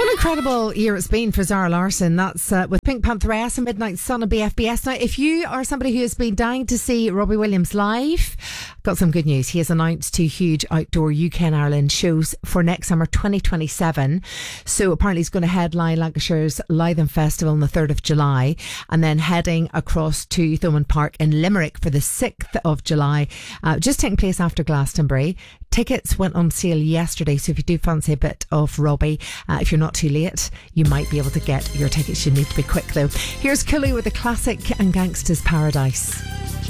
What an incredible year it's been for Zara Larsson. That's with Pink Pantheress and Midnight Sun and BFBS. Now, if you are somebody who has been dying to see Robbie Williams live, got some good news. He has announced 2 huge outdoor UK and Ireland shows for next summer 2027. So apparently he's going to headline Lancashire's Lytham Festival on the 3rd of July and then heading across to Thomond Park in Limerick for the 6th of July, just taking place after Glastonbury. Tickets went on sale yesterday, so if you do fancy a bit of Robbie, if you're not too late, you might be able to get your tickets. You need to be quick though. Here's Cooley with the classic and Gangsta's Paradise.